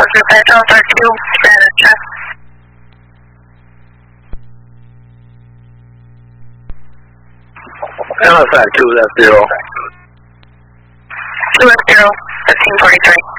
Group Echo 32, status check. LSI 2 left 0. 2 left 0, 1543.